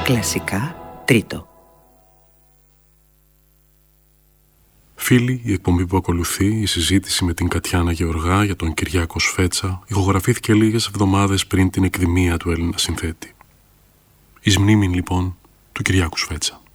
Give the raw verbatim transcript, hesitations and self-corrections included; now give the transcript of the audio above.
Κλασικά τρίτο. Φίλοι, η εκπομπή που ακολουθεί, η συζήτηση με την Κατιάνα Γεωργά για τον Κυριάκο Σφέτσα, ηχογραφήθηκε λίγες εβδομάδες πριν την εκδημία του Έλληνα συνθέτη. Εις μνήμην λοιπόν του Κυριάκου Σφέτσα.